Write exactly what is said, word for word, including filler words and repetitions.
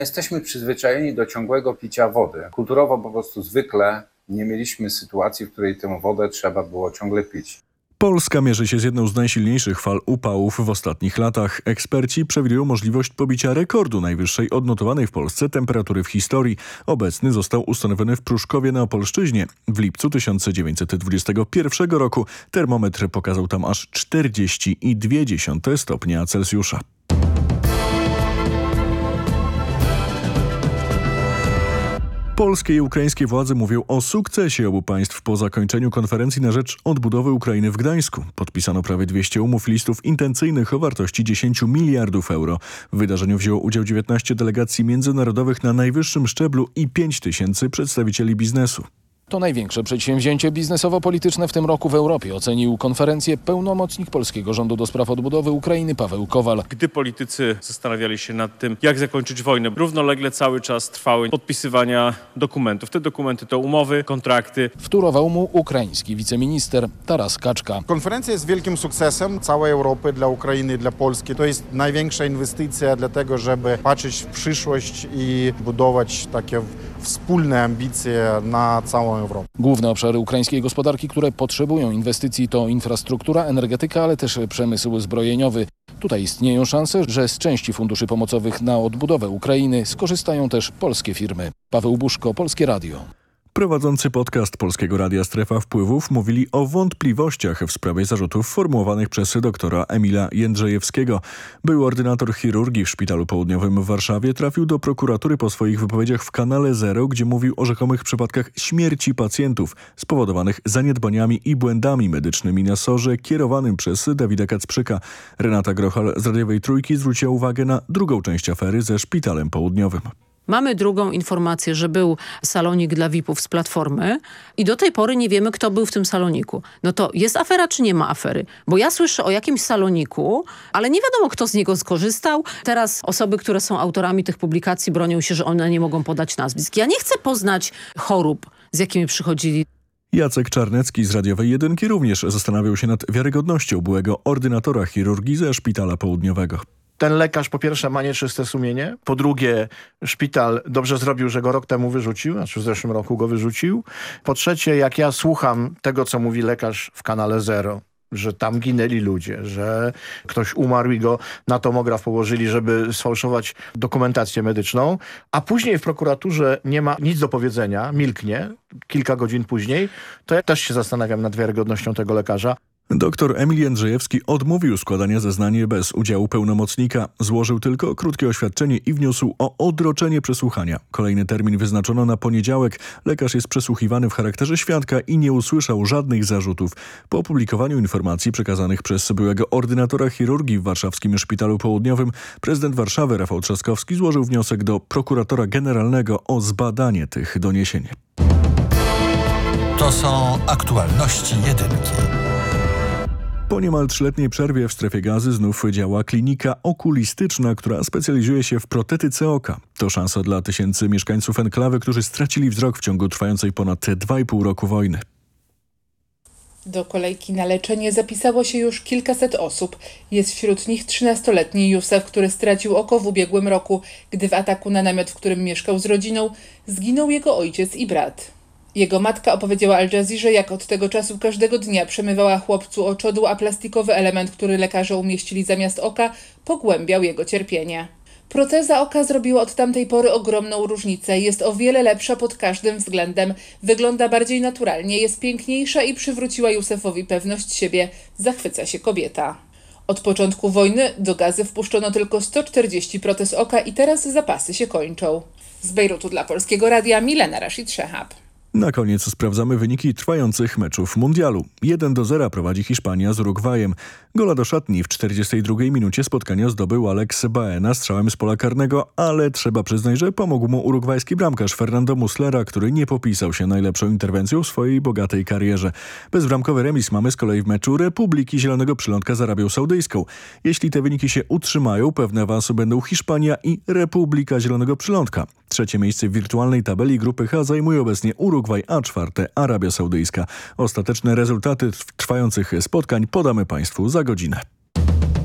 Jesteśmy przyzwyczajeni do ciągłego picia wody. Kulturowo po prostu zwykle nie mieliśmy sytuacji, w której tę wodę trzeba było ciągle pić. Polska mierzy się z jedną z najsilniejszych fal upałów w ostatnich latach. Eksperci przewidują możliwość pobicia rekordu najwyższej odnotowanej w Polsce temperatury w historii. Obecny został ustanowiony w Pruszkowie na Opolszczyźnie. W lipcu tysiąc dziewięćset dwudziestego pierwszego roku termometr pokazał tam aż czterdzieści przecinek dwa stopnia Celsjusza. Polskie i ukraińskie władze mówią o sukcesie obu państw po zakończeniu konferencji na rzecz odbudowy Ukrainy w Gdańsku. Podpisano prawie dwieście umów i listów intencyjnych o wartości dziesięć miliardów euro. W wydarzeniu wzięło udział dziewiętnaście delegacji międzynarodowych na najwyższym szczeblu i pięć tysięcy przedstawicieli biznesu. To największe przedsięwzięcie biznesowo-polityczne w tym roku w Europie, ocenił konferencję pełnomocnik polskiego rządu do spraw odbudowy Ukrainy Paweł Kowal. Gdy politycy zastanawiali się nad tym, jak zakończyć wojnę, równolegle cały czas trwały podpisywania dokumentów. Te dokumenty to umowy, kontrakty. Wtórował mu ukraiński wiceminister Taras Kaczka. Konferencja jest wielkim sukcesem całej Europy, dla Ukrainy, dla Polski. To jest największa inwestycja dlatego, żeby patrzeć w przyszłość i budować takie wspólne ambicje na całą Europę. Główne obszary ukraińskiej gospodarki, które potrzebują inwestycji, to infrastruktura, energetyka, ale też przemysł zbrojeniowy. Tutaj istnieją szanse, że z części funduszy pomocowych na odbudowę Ukrainy skorzystają też polskie firmy. Paweł Buszko, Polskie Radio. Prowadzący podcast Polskiego Radia Strefa Wpływów mówili o wątpliwościach w sprawie zarzutów formułowanych przez doktora Emila Jędrzejewskiego. Był ordynator chirurgii w Szpitalu Południowym w Warszawie, trafił do prokuratury po swoich wypowiedziach w kanale Zero, gdzie mówił o rzekomych przypadkach śmierci pacjentów spowodowanych zaniedbaniami i błędami medycznymi na sorze kierowanym przez Dawida Kacprzyka. Renata Grochal z Radiowej Trójki zwróciła uwagę na drugą część afery ze Szpitalem Południowym. Mamy drugą informację, że był salonik dla V I P-ów z Platformy i do tej pory nie wiemy, kto był w tym saloniku. No to jest afera, czy nie ma afery? Bo ja słyszę o jakimś saloniku, ale nie wiadomo, kto z niego skorzystał. Teraz osoby, które są autorami tych publikacji, bronią się, że one nie mogą podać nazwisk. Ja nie chcę poznać chorób, z jakimi przychodzili. Jacek Czarnecki z Radiowej Jedynki również zastanawiał się nad wiarygodnością byłego ordynatora chirurgii ze Szpitala Południowego. Ten lekarz po pierwsze ma nieczyste sumienie, po drugie szpital dobrze zrobił, że go rok temu wyrzucił, znaczy w zeszłym roku go wyrzucił. Po trzecie, jak ja słucham tego, co mówi lekarz w kanale Zero, że tam ginęli ludzie, że ktoś umarł i go na tomograf położyli, żeby sfałszować dokumentację medyczną, a później w prokuraturze nie ma nic do powiedzenia, milknie, kilka godzin później, to ja też się zastanawiam nad wiarygodnością tego lekarza. Doktor Emil Jędrzejewski odmówił składania zeznań bez udziału pełnomocnika. Złożył tylko krótkie oświadczenie i wniósł o odroczenie przesłuchania. Kolejny termin wyznaczono na poniedziałek. Lekarz jest przesłuchiwany w charakterze świadka i nie usłyszał żadnych zarzutów. Po opublikowaniu informacji przekazanych przez byłego ordynatora chirurgii w warszawskim Szpitalu Południowym, prezydent Warszawy Rafał Trzaskowski złożył wniosek do prokuratora generalnego o zbadanie tych doniesień. To są aktualności jedynki. Po niemal trzyletniej przerwie w Strefie Gazy znów działa klinika okulistyczna, która specjalizuje się w protetyce oka. To szansa dla tysięcy mieszkańców enklawy, którzy stracili wzrok w ciągu trwającej ponad dwa i pół roku wojny. Do kolejki na leczenie zapisało się już kilkaset osób. Jest wśród nich trzynastoletni Józef, który stracił oko w ubiegłym roku, gdy w ataku na namiot, w którym mieszkał z rodziną, zginął jego ojciec i brat. Jego matka opowiedziała Al Jazeerze, jak od tego czasu każdego dnia przemywała chłopcu oczodół, a plastikowy element, który lekarze umieścili zamiast oka, pogłębiał jego cierpienie. Proteza oka zrobiła od tamtej pory ogromną różnicę. Jest o wiele lepsza pod każdym względem. Wygląda bardziej naturalnie, jest piękniejsza i przywróciła Józefowi pewność siebie. Zachwyca się kobieta. Od początku wojny do Gazy wpuszczono tylko sto czterdzieści protez oka i teraz zapasy się kończą. Z Bejrutu dla Polskiego Radia Milena Rashid Szehab. Na koniec sprawdzamy wyniki trwających meczów mundialu. jeden do zera prowadzi Hiszpania z Urugwajem. Gola do szatni w czterdziestej drugiej minucie spotkania zdobył Alex Baena strzałem z pola karnego, ale trzeba przyznać, że pomógł mu urugwajski bramkarz Fernando Muslera, który nie popisał się najlepszą interwencją w swojej bogatej karierze. Bezbramkowy remis mamy z kolei w meczu Republiki Zielonego Przylądka z Arabią Saudyjską. Jeśli te wyniki się utrzymają, pewne awansu będą Hiszpania i Republika Zielonego Przylądka. Trzecie miejsce w wirtualnej tabeli grupy H zajmuje obecnie Urugwaj, a czwarte Arabia Saudyjska. Ostateczne rezultaty trwających spotkań podamy Państwu za godzinę.